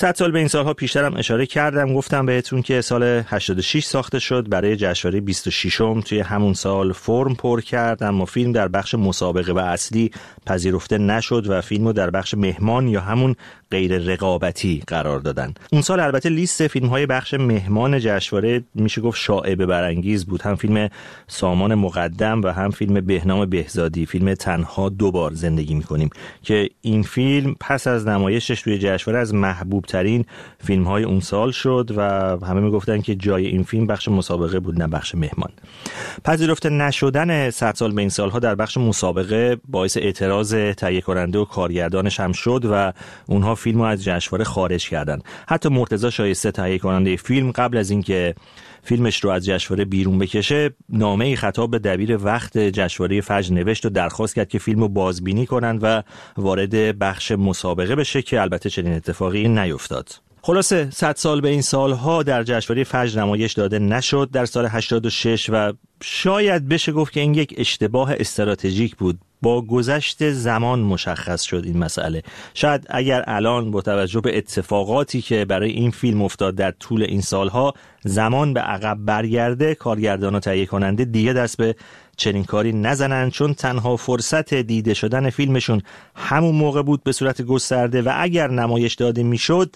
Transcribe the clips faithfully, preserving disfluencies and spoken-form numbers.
صد سال به این سالها پیشترم اشاره کردم، گفتم بهتون که سال هشتاد و شش ساخته شد، برای جشنواره بیست و ششم توی همون سال فرم پر کرد، اما فیلم در بخش مسابقه و اصلی پذیرفته نشد و فیلمو در بخش مهمان یا همون غیر رقابتی قرار دادن. اون سال البته لیست فیلم‌های بخش مهمان جشنواره میشه گفت شائبه برانگیز بود، هم فیلم سامان مقدم و هم فیلم بهنام بهزادی، فیلم تنها دوبار زندگی میکنیم که این فیلم پس از نمایشش توی جشنواره از محبوب ترین فیلم های اون سال شد و همه میگفتن که جای این فیلم بخش مسابقه بود نه بخش مهمان. پذیرفته نشدن صد سال به این سالها در بخش مسابقه باعث اعتراض تهیه کننده و کارگردانش هم شد و اونها فیلمو از جشنواره خارج کردن. حتی مرتضی شایسته تهیه کننده فیلم قبل از اینکه فیلمش رو از جشنواره بیرون بکشه نامه‌ای خطاب به دبیر وقت جشنواره فجر نوشت و درخواست کرد که فیلمو بازبینی کنند و وارد بخش مسابقه بشه که البته چنین اتفاقی نیفتاد. خلاصه صد سال به این سالها در جشنواره فجر نمایش داده نشد در سال هشتاد و شش و شاید بشه گفت که این یک اشتباه استراتژیک بود. با گذشت زمان مشخص شد این مسئله. شاید اگر الان با توجه به اتفاقاتی که برای این فیلم افتاد در طول این سالها زمان به عقب برگرده، کارگردان و تهیه کننده دیگه دست به چنین کاری نزنن، چون تنها فرصت دیده شدن فیلمشون همون موقع بود به صورت گسترده و اگر نمایش داده میشد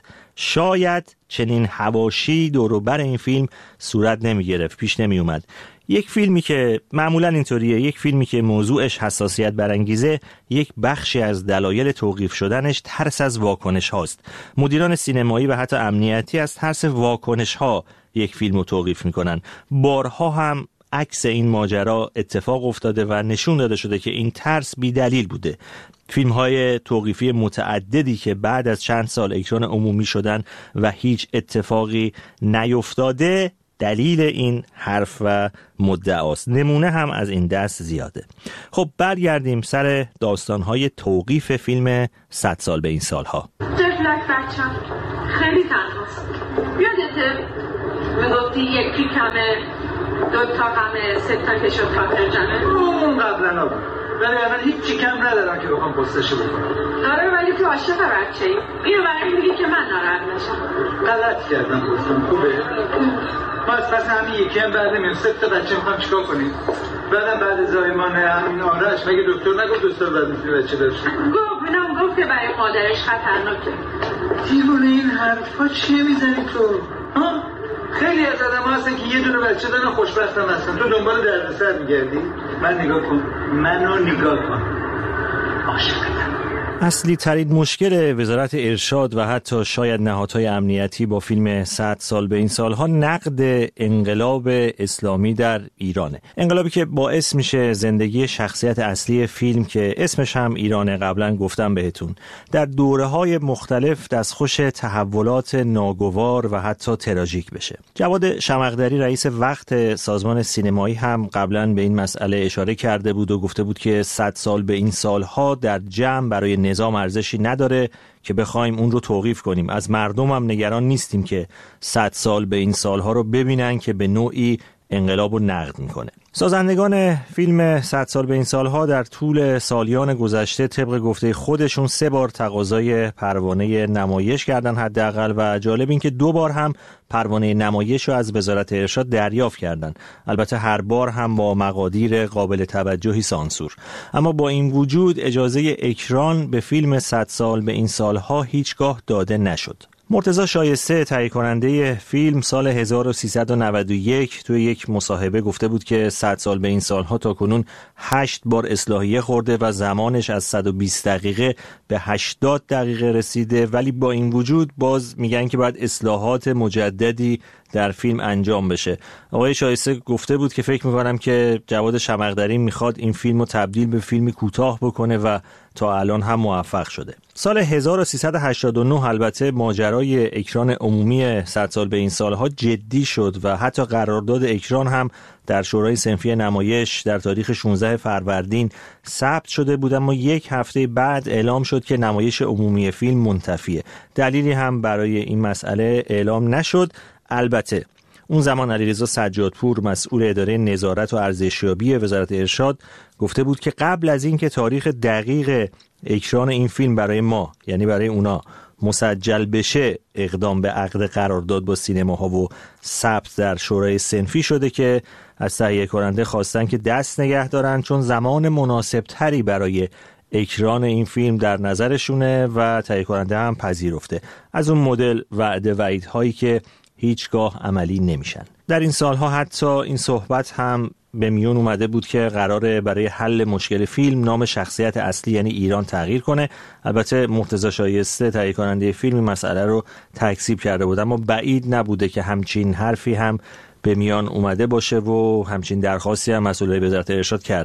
شاید چنین حواشی دور و بر این فیلم صورت نمی گرفت، پیش نمی اومد. یک فیلمی که معمولا اینطوریه، یک فیلمی که موضوعش حساسیت برانگیزه، یک بخشی از دلایل توقیف شدنش ترس از واکنش هاست. مدیران سینمایی و حتی امنیتی از ترس واکنش ها یک فیلم رو توقیف میکنن. بارها هم عکس این ماجرا اتفاق افتاده و نشون داده شده که این ترس بی دلیل بوده. فیلم های توقیفی متعددی که بعد از چند سال اکران عمومی شدن و هیچ اتفاقی نیفتاده دلیل این حرف و مدعاست. نمونه هم از این دست زیاده. خب برگردیم سر داستانهای توقیف فیلم صد سال به این سالها. طفلک بچم خیلی تنهاست. یادته میگفتی یکی کمه، دو تا کمه، سه تا که شد خاطر جمعه؟ اون قبلا ها بود، ولی الان هیچی کم ندارم که بخوام پستشو بکنم. آره ولی تو عاشق بچه ای. اینو برای میگی که من ناراحت نشم. غلط کردم گفتم خوبه. ما از پس همین یکی هم بعد نمیم سه تا بچه میخوام چیکار کنیم؟ بعدم بعد زایمان همین آرش مگه دکتر نگفت دو سال بعد میتونی بچه داشت؟ گفت اینم گفت که برای مادرش خطرناکه. دیوونه این حرفا چیه میزنی تو؟ ها؟ خیلی از آدم ها هستن که یه دونه بچه دارن خوشبختم هستن، تو دنبال دردسر میگردی؟ من نگاه کن، منو نگاه کن، عاشقتم. اصلی ترین مشکل وزارت ارشاد و حتی شاید نهادهای امنیتی با فیلم صد سال به این سالها نقد انقلاب اسلامی در ایرانه. انقلابی که باعث میشه زندگی شخصیت اصلی فیلم که اسمش هم ایرانه، قبلا گفتم بهتون، در دوره‌های مختلف دستخوش تحولات ناگوار و حتی تراژیک بشه. جواد شمقدری رئیس وقت سازمان سینمایی هم قبلا به این مسئله اشاره کرده بود و گفته بود که صد سال به این سالها در جمع برای نظام ارزشی نداره که بخوایم اون رو توقیف کنیم. از مردم هم نگران نیستیم که صد سال به این سالها رو ببینن که به نوعی انقلاب رو نقد میکنه. سازندگان فیلم صد سال به این سالها در طول سالیان گذشته طبق گفته خودشون سه بار تقاضای پروانه نمایش کردن حداقل و جالب این که دو بار هم پروانه نمایش رو از وزارت ارشاد دریافت کردن. البته هر بار هم با مقادیر قابل توجهی سانسور. اما با این وجود اجازه اکران به فیلم صد سال به این سالها هیچگاه داده نشد. مرتضی شایسته تهیه کننده فیلم سال هزار و سیصد و نود و یک توی یک مصاحبه گفته بود که صد سال به این سالها تا کنون هشت بار اصلاحیه خورده و زمانش از صد و بیست دقیقه به هشتاد دقیقه رسیده، ولی با این وجود باز میگن که باید اصلاحات مجددی در فیلم انجام بشه. آقای شایسته گفته بود که فکر میکنم که جواد شمقدری میخواد این فیلم رو تبدیل به فیلم کوتاه بکنه و تا الان هم موفق شده. سال هزار و سیصد و هشتاد و نه البته ماجرای اکران عمومی صد سال به این سالها جدی شد و حتی قرارداد اکران هم در شورای صنفی نمایش در تاریخ شانزده فروردین ثبت شده بود، اما یک هفته بعد اعلام شد که نمایش عمومی فیلم منتفیه. دلیلی هم برای این مسئله اعلام نشد. البته اون زمان علیرضا سجادپور مسئول اداره نظارت و ارزشیابی وزارت ارشاد گفته بود که قبل از این که تاریخ دقیق اکران این فیلم برای ما، یعنی برای اونا، مسجل بشه، اقدام به عقد قرارداد با سینماها و ثبت در شورای صنفی شده که از تهیه کننده خواستن که دست نگه دارن، چون زمان مناسب تری برای اکران این فیلم در نظرشونه و تهیه کننده هم پذیرفته از اون مدل وعده وعیدهایی که هیچگاه عملی نمیشن. در این سالها حتی این صحبت هم به میون اومده بود که قراره برای حل مشکل فیلم نام شخصیت اصلی یعنی ایران تغییر کنه. البته مرتضی شایسته تهیه کننده فیلم مسئله رو تکذیب کرده بود، اما بعید نبوده که همچین حرفی هم به میان اومده باشه و همچین درخواستی هم مسئولای وزارت ارشاد کرده.